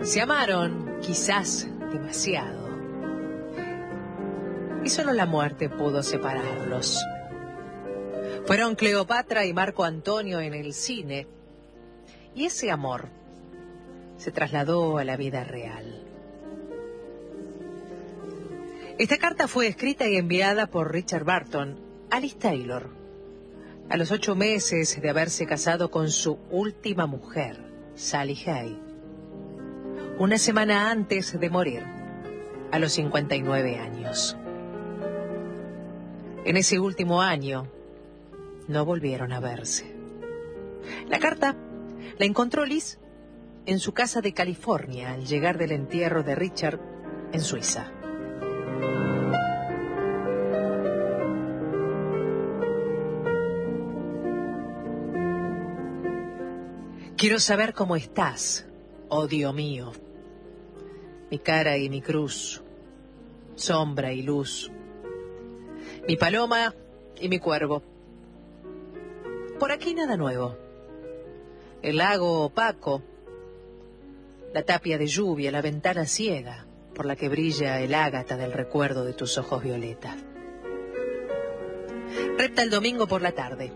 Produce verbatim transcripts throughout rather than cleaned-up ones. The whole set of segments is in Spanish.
Se amaron, quizás demasiado, y solo la muerte pudo separarlos. Fueron Cleopatra y Marco Antonio en el cine, y ese amor se trasladó a la vida real. Esta carta fue escrita y enviada por Richard Burton a Liz Taylor, a los ocho meses de haberse casado con su última mujer, Sally Hay, una semana antes de morir, a los cincuenta y nueve años. En ese último año, no volvieron a verse. La carta la encontró Liz en su casa de California al llegar del entierro de Richard en Suiza. Quiero saber cómo estás, oh Dios mío. Mi cara y mi cruz, sombra y luz, mi paloma y mi cuervo. Por aquí nada nuevo. El lago opaco, la tapia de lluvia, la ventana ciega por la que brilla el ágata del recuerdo de tus ojos violetas. Repta el domingo por la tarde.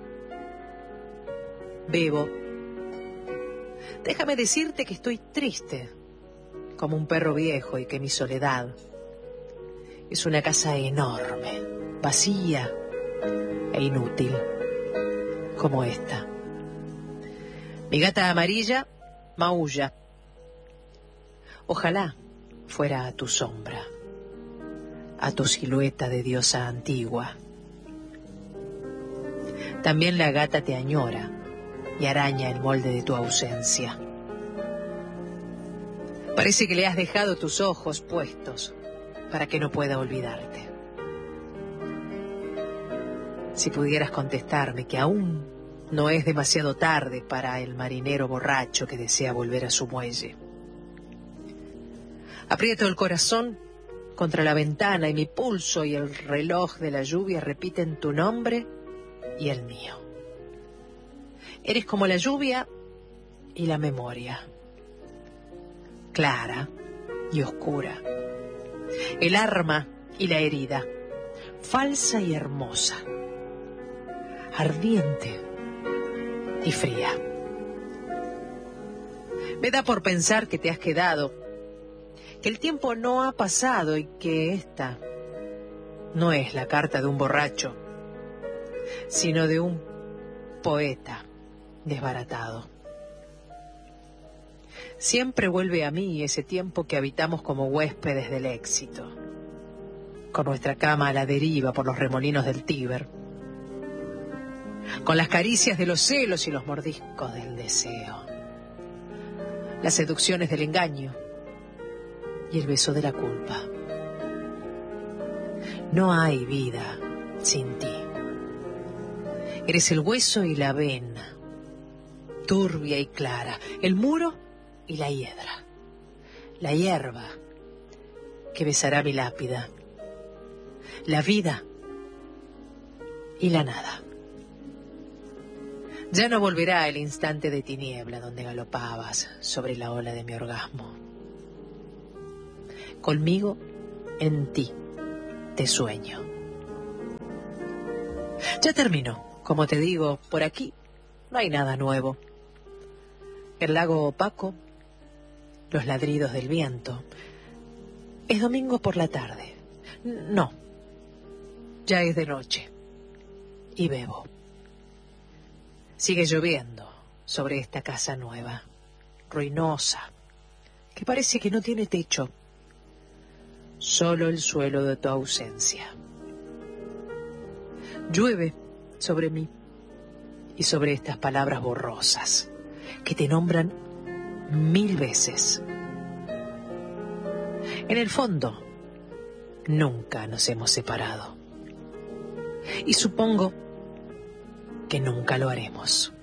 Bebo. Déjame decirte que estoy triste, como un perro viejo, y que mi soledad es una casa enorme, vacía e inútil, como esta. Mi gata amarilla maulla. Ojalá fuera a tu sombra, a tu silueta de diosa antigua. También la gata te añora y araña el molde de tu ausencia. Parece que le has dejado tus ojos puestos para que no pueda olvidarte. Si pudieras contestarme que aún no es demasiado tarde para el marinero borracho que desea volver a su muelle. Aprieto el corazón contra la ventana y mi pulso y el reloj de la lluvia repiten tu nombre y el mío. Eres como la lluvia y la memoria, clara y oscura, el arma y la herida, falsa y hermosa, ardiente y fría. Me da por pensar que te has quedado, que el tiempo no ha pasado y que esta no es la carta de un borracho, sino de un poeta desbaratado. Siempre vuelve a mí ese tiempo que habitamos como huéspedes del éxito, con nuestra cama a la deriva por los remolinos del Tíber, con las caricias de los celos y los mordiscos del deseo, las seducciones del engaño y el beso de la culpa. No hay vida sin ti. Eres el hueso y la vena, turbia y clara, el muro y la hiedra, la hierba que besará mi lápida, la vida y la nada. Ya no volverá el instante de tiniebla donde galopabas sobre la ola de mi orgasmo. Conmigo, en ti, te sueño. Ya terminó. Como te digo, por aquí no hay nada nuevo. El lago opaco, los ladridos del viento. Es domingo por la tarde. No, ya es de noche. Y bebo. Sigue lloviendo sobre esta casa nueva, ruinosa, que parece que no tiene techo. Solo el suelo de tu ausencia. Llueve sobre mí y sobre estas palabras borrosas que te nombran mil veces. En el fondo, nunca nos hemos separado y supongo que nunca lo haremos.